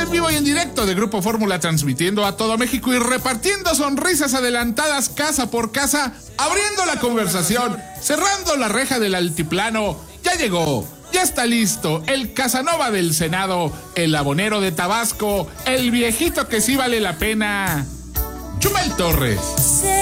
en vivo y en directo de Grupo Fórmula, transmitiendo a todo México y repartiendo sonrisas adelantadas casa por casa, abriendo la conversación, cerrando la reja del altiplano. Ya llegó, ya está listo, el Casanova del Senado, el abonero de Tabasco, el viejito que sí vale la pena, Chumel Torres.